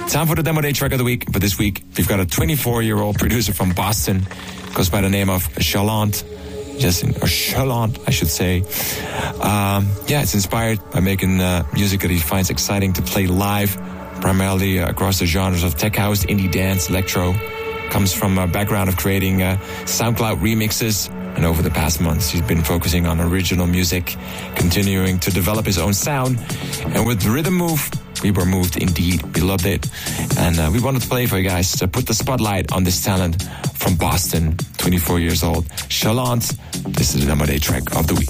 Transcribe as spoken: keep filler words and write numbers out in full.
Time for the Demo Day track of the week. But this week, we've got a twenty-four-year-old producer from Boston. Goes by the name of Chalant. Just, or Chalant, I should say. Um, yeah, it's inspired by making uh, music that he finds exciting to play live, primarily uh, across the genres of tech house, indie dance, electro. Comes from a background of creating uh, SoundCloud remixes. And over the past months, he's been focusing on original music, continuing to develop his own sound. And with Rhythm Move, we were moved indeed. We loved it. And uh, we wanted to play for you guys to put the spotlight on this talent from Boston, twenty-four years old. Chalant, this is the Demo Day track of the week.